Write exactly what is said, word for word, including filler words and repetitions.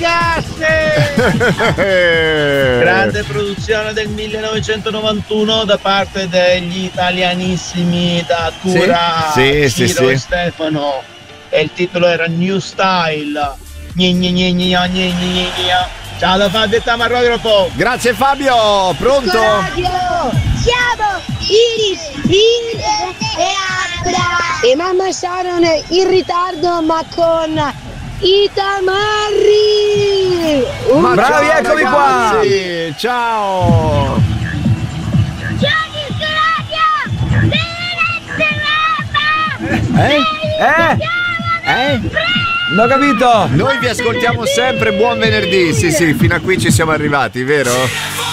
casse! Grande produzione del millenovecentonovantuno da parte degli italianissimi da Tura, sì, sì, Ciro sì, e sì. Stefano, e il titolo era New Style. Gni, gni, gni, gni, gni, gni, gni, gni. Ciao da Fabio e Tamarro. Grazie Fabio, pronto? Radio, siamo Iris, Iris e Abra. E mamma Sharon in ritardo ma con i tamarri. Ma bravi, ciao, eccomi qua. ragazzi, ciao. Eh? Eh? Eh? Non ho capito. Noi vi ascoltiamo sempre, buon venerdì. Sì, sì, fino a qui ci siamo arrivati, vero?